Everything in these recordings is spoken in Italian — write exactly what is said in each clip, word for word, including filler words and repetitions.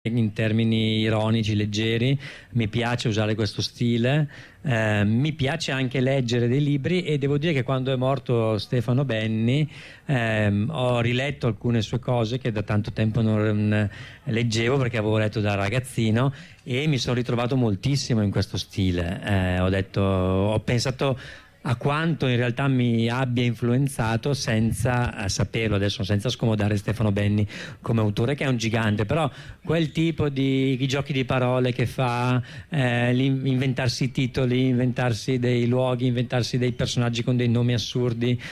in termini ironici, leggeri. Mi piace usare questo stile, eh, mi piace anche leggere dei libri, e devo dire che quando è morto Stefano Benni ehm, ho riletto alcune sue cose che da tanto tempo non leggevo, perché avevo letto da ragazzino, e mi sono ritrovato moltissimo in questo stile. Eh, ho detto, ho pensato a quanto in realtà mi abbia influenzato senza saperlo, adesso, senza scomodare Stefano Benni come autore, che è un gigante, però quel tipo di giochi di parole che fa, eh, inventarsi titoli, inventarsi dei luoghi, inventarsi dei personaggi con dei nomi assurdi,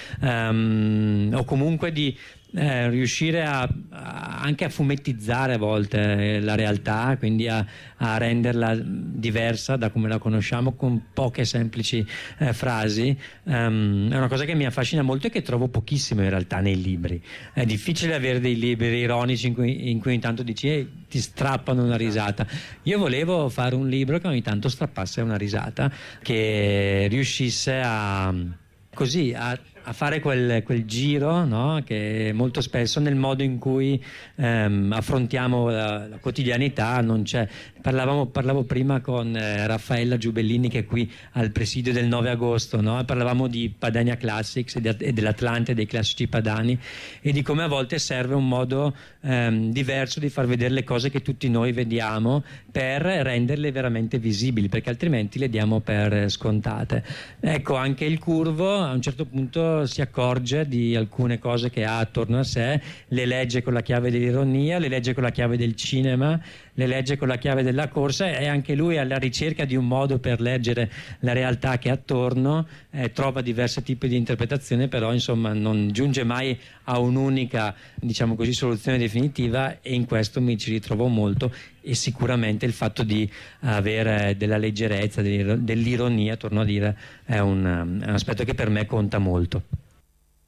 um, o comunque di Eh, riuscire a, a, anche a fumettizzare a volte eh, la realtà, quindi a, a renderla diversa da come la conosciamo, con poche semplici eh, frasi, um, è una cosa che mi affascina molto e che trovo pochissimo in realtà nei libri. È difficile avere dei libri ironici in cui, in cui ogni tanto dici eh, ti strappano una risata. Io volevo fare un libro che ogni tanto strappasse una risata, che riuscisse a così a a fare quel, quel giro, no? Che molto spesso nel modo in cui ehm, affrontiamo la, la quotidianità non c'è. Parlavamo, parlavo prima con eh, Raffaella Giubellini, che è qui al presidio del nove agosto, no? Parlavamo di Padania Classics e, de, e dell'Atlante, dei classici padani, e di come a volte serve un modo ehm, diverso di far vedere le cose che tutti noi vediamo, per renderle veramente visibili, perché altrimenti le diamo per scontate. Ecco, anche il Curvo a un certo punto si accorge di alcune cose che ha attorno a sé, le legge con la chiave dell'ironia, le legge con la chiave del cinema, le legge con la chiave della corsa, e anche lui alla ricerca di un modo per leggere la realtà che ha attorno, eh, trova diversi tipi di interpretazione, però insomma non giunge mai a un'unica, diciamo così, soluzione definitiva, e in questo mi ci ritrovo molto. E sicuramente il fatto di avere della leggerezza, dell'ironia, torno a dire, è un, è un aspetto che per me conta molto.